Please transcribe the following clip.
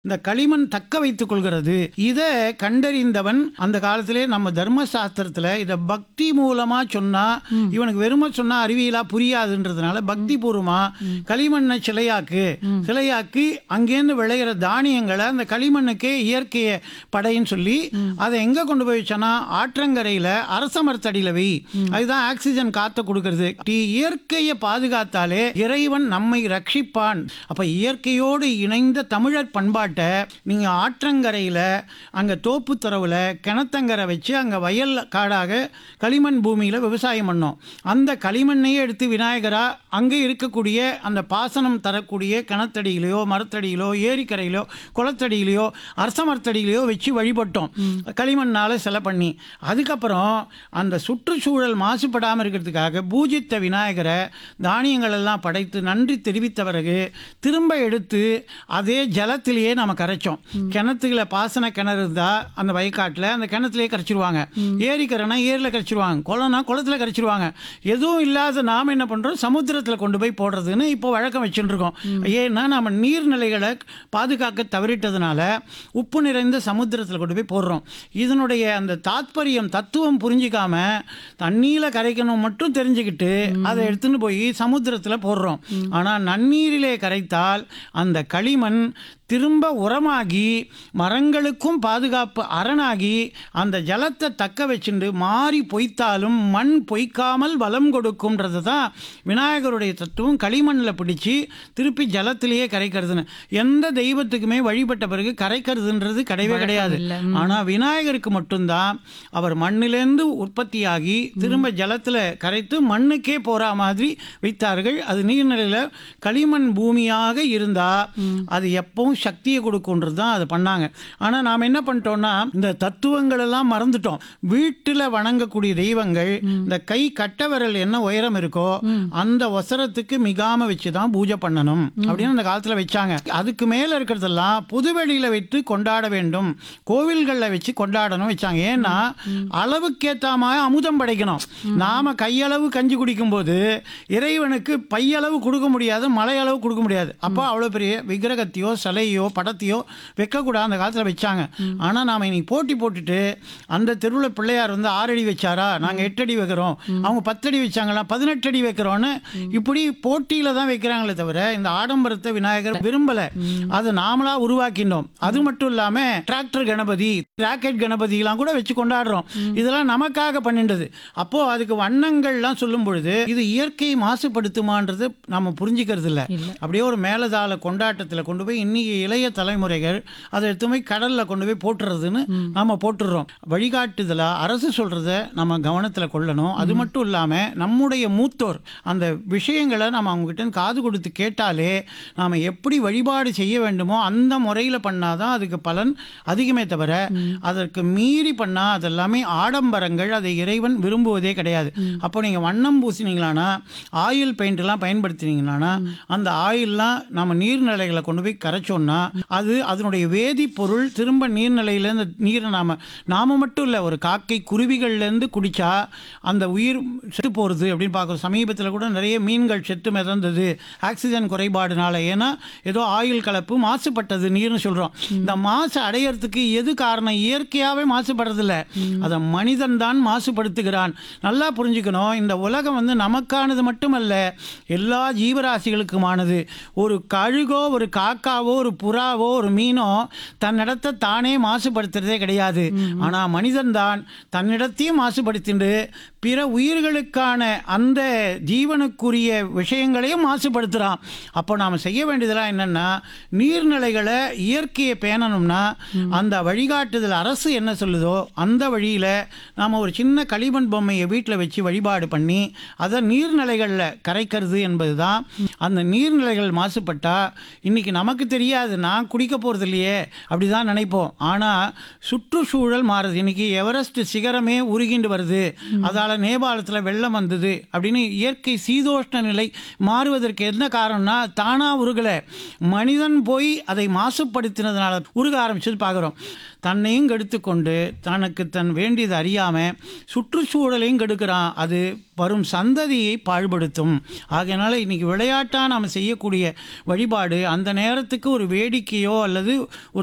இந்த களிமண் தக்க வைத்துக் கொள்கிறது. இதை கண்டறிந்தவன் அந்த காலத்திலே நம்ம தர்மசாஸ்திரத்தில் இதை பக்தி மூலமா சொன்னா இவனுக்கு வெறுமை சொன்னா அறிவியலா புரியாதுன்றதுனால பக்தி பூர்வமா களிமண்ணை சிலையாக்கி அங்கேருந்து விளையிற தானியங்களை அந்த களிமண்ணுக்கே இயற்கைய படைன்னு சொல்லி அதை எங்க கொண்டு போய் வச்சானா ஆற்றங்கரையில அரச மரத்தடியில வை. அதுதான் ஆக்சிஜன் காத்த கொடுக்கறது. இயற்கையை பாதுகாத்தாலே இறைவன் நம்மை ரட்சிப்பான். அப்ப இயற்கையோடு இணைந்த தமிழர் பண்பாட்டை நீங்க ஆற்றங்கரையில அங்க தோப்பு துறவுல கிணத்தங்கரை வச்சு அங்க வயல் காடாக களிமண் பூமியில விவசாயம் பண்ணோம். அந்த களிமண்ணையே எடுத்து விநாயகரா அங்கே இருக்கக்கூடிய அந்த பாசனம் தரக்கூடிய கிணத்தடியிலையோ மரத்தடியிலோ ஏரிக்கரையிலோ குளத்தடியிலையோ அரச மரத்தடியிலையோ வச்சு வழிபட்டோம் களிமண்ணால சிலை பண்ணி. அதுக்கப்புறம் அந்த சுற்றுச்சூழல் மாசுபடாமல் இருக்கிறதுக்காக பூஜித்த விநாயகரை தானியங்கள் எல்லாம் படைத்து நன்றி தெரிவித்த பிறகு திரும்ப எடுத்து அதே ஜலத்திலேயே நம்ம கரைச்சோம். கிணத்துல பாசன கிணறு இருந்தா அந்த வயக்காட்டில் அந்த கிணத்துலேயே கரைச்சிருவாங்க. ஏரிக்கரைனா ஏரியில் கரைச்சிருவாங்க. குளம்னா குளத்தில் கரைச்சிருவாங்க. எதுவும் இல்லாத நாம் என்ன பண்ணுறோம், சமுத்திரத்தில் கொண்டு போய் போடுறதுன்னு இப்போ வழக்கம் வச்சுட்டு இருக்கோம். ஏன்னா நம்ம நீர்நிலைகளை பாதுகாக்க தவறிட்டதுனால உப்பு நிறைந்த சமுத்திரத்தில் கொண்டு போய் போடுறோம். இதனுடைய அந்த தாத்பரியம் தத்துவம் புரிஞ்சிக்காம தண்ணியில் கரைக்கணும் மட்டும் தெரிஞ்சுக்கிட்டு அதை எடுத்துன்னு போய் சமுத்திரத்தில் போடுறோம். ஆனால் நன்னீரிலே கரைத்தால் அந்த களிமண் திரும்ப உரமாகி மரங்களுக்கும் பாதுகாப்பு அரணாகி அந்த ஜலத்தை தக்க வச்சுண்டு மாறி பொய்த்தாலும் மண் பொய்க்காமல் வளம் கொடுக்கும்ன்றது தான் விநாயகருடைய தத்துவம். களிமண்ணில் பிடிச்சி திருப்பி ஜலத்திலேயே கரைக்கிறதுன்னு எந்த தெய்வத்துக்குமே வழிபட்ட பிறகு கரைக்கிறதுன்றது கிடையவே கிடையாது. ஆனால் விநாயகருக்கு மட்டும்தான் அவர் மண்ணிலேருந்து உற்பத்தியாகி திரும்ப ஜலத்தில் கரைத்து மண்ணுக்கே போகிற மாதிரி வைத்தார்கள். அது நீர்நிலையில் களிமண் பூமியாக இருந்தால் அது எப்பவும் சக்தியை கொடுக்குன்றது தான் அது பண்ணாங்க. ஆனால் நாம் என்ன பண்ணிட்டோம்னா இந்த தத்துவங்கள் எல்லாம் மறந்துட்டோம். வீட்டில் வணங்கக்கூடிய தெய்வங்கள் இந்த கை கட்ட விரல் என்ன உயரம் இருக்கோ அந்த ஒசரத்துக்கு மிகாம வச்சு தான் பூஜை பண்ணணும் அப்படின்னு அந்த காலத்தில் வச்சாங்க. அதுக்கு மேலே இருக்கிறதெல்லாம் பொதுவெளியில் வைத்து கொண்டாட வேண்டும், கோவில்களில் வச்சு கொண்டாடணும் வச்சாங்க. ஏன்னா அளவுக்கேற்ற மாதிரி அமுதம் படைக்கணும். நாம கையளவு கஞ்சி குடிக்கும் போது இறைவனுக்கு பையளவு கொடுக்க முடியாது, மலையளவு கொடுக்க முடியாது. அப்போ அவ்வளோ பெரிய விக்கிரகத்தையோ சிலையோ படத்தையோ வைக்கக்கூடாது அந்த காலத்தில் வச்சாங்க. ஆனால் நாம் இன்னைக்கு போட்டி போட்டுட்டு அந்த தெருவில் பிள்ளையார் வந்து 6 அடி வச்சாரா, நாங்கள் 8 அடி வைக்கிறோம், அவங்க 10 அடி வச்சாங்களா 18 அடி வைக்கிறோன்னு இப்படி போட்டியில் தான் வைக்கிறாங்களே தவிர இந்த ஆடம்பரத்தை விநாயகர் விரும்பலை. அதை நாமளா உருவாக்கினோம். அது மட்டும் இல்லாமல் டிராக்டர் கணபதி ராக்கெட் கணபதியெல்லாம் கூட வச்சு கொண்டாடுறோம். இதெல்லாம் நமக்காக பண்ணிண்டது. அப்போ அதுக்கு வண்ணங்கள்லாம் சொல்லும் பொழுது இது இயற்கையை மாசுபடுத்துமான்றது நம்ம புரிஞ்சுக்கிறது இல்லை. அப்படியே ஒரு மேலதாள கொண்டாட்டத்தில் கொண்டு போய் இன்னைக்கு இளைய தலைமுறைகள் அதை எடுத்து போய் கடலில் கொண்டு போய் போட்டுறதுன்னு நம்ம போட்டுடுறோம். வழிகாட்டுதலா அரசு சொல்றத நம்ம கவனத்தில் கொள்ளணும். அது மட்டும் இல்லாமல் நம்முடைய மூத்தோர் அந்த விஷயங்களை நம்ம அவங்ககிட்ட காது கொடுத்து கேட்டாலே நாம் எப்படி வழிபாடு செய்ய வேண்டுமோ அந்த முறையில் பண்ணாதான் அதுக்கு பலன் அதிகமே தவிர அதற்கு மீறி பண்ணால் அதெல்லாமே ஆடம்பரங்கள். அதை இறைவன் விரும்புவதே கிடையாது. அப்போ நீங்கள் வண்ணம் பூசினீங்களானா ஆயில் பெயிண்ட்லாம் பயன்படுத்தினீங்களானா அந்த ஆயில்லாம் நம்ம நீர்நிலைகளை கொண்டு போய் கரைச்சோம்னா அது அதனுடைய வேதிப்பொருள் திரும்ப நீர்நிலையிலேருந்து நீரை நாம மட்டும் இல்லை ஒரு காக்கை குருவிகள்லேருந்து குடித்தா அந்த உயிர் செத்து போகிறது அப்படின்னு பார்க்குறோம். சமீபத்தில் கூட நிறைய மீன்கள் செத்து மிதந்தது ஆக்சிஜன் குறைபாடுனால. ஏன்னா ஏதோ ஆயில் கலப்பு மாசுபட்டது நீர்னு சொல்கிறோம். இந்த மாசு அடையிறதுக்கு எது காரணம்? இயற்கையாகவே மாசுபடுறதில்ல, அதை மனிதன் தான் மாசுபடுத்துகிறான். நல்லா புரிஞ்சுக்கணும். இந்த உலகம் வந்து நமக்கானது மட்டுமல்ல, எல்லா ஜீவராசிகளுக்குமானது. ஒரு கழுகோ ஒரு காக்காவோ ஒரு புறாவோ ஒரு மீனோ தன்னிடத்தை தானே மாசுபடுத்துறதே கிடையாது. ஆனால் மனிதன் தான் தன்னிடத்தையும் மாசுபடுத்திண்டு பிற உயிர்களுக்கான அந்த ஜீவனுக்குரிய விஷயங்களையும் மாசுபடுத்துகிறான். அப்போ நாம் செய்ய வேண்டியதெல்லாம் என்னென்னா நீர்நிலைகளை இயற்கையை பேணணும்னா அந்த வழிகாட்டுதல் அரசு என்ன சொல்லுதோ அந்த வழியில் நாம் ஒரு சின்ன களிமண் பொம்மையை வீட்டில் வச்சு வழிபாடு பண்ணி அதை நீர்நிலைகளில் கரைக்கிறது என்பது தான். அந்த நீர்நிலைகள் மாசுபட்டால் இன்றைக்கி நமக்கு தெரியாது, நான் குடிக்க போகிறது இல்லையே அப்படி தான் நினைப்போம். ஆனால் சுற்றுச்சூழல் மாறுது. இன்றைக்கி எவரெஸ்ட் சிகரமே உருகிண்டு வருது, அதால் நேபாளத்தில் வெள்ளம் வந்தது அப்படின்னு இயற்கை சீதோஷ்ண நிலை மாறுவதற்கு என்ன காரணம்னா தானாக உருகலை, மனிதன் போய் அதை மாசுபடுத்தினதுனால உருக ஆரம்பிச்சது பார்க்குறோம். தன்னையும் கெடுத்து கொண்டு தனக்கு தன் வேண்டியது அறியாமல் சுற்றுச்சூழலையும் கெடுக்கிறான். அது வரும் சந்ததியை பாழ்படுத்தும். ஆகையினால இன்னைக்கு விளையாட்டாக நாம் செய்யக்கூடிய வழிபாடு அந்த நேரத்துக்கு ஒரு வேடிக்கையோ அல்லது ஒரு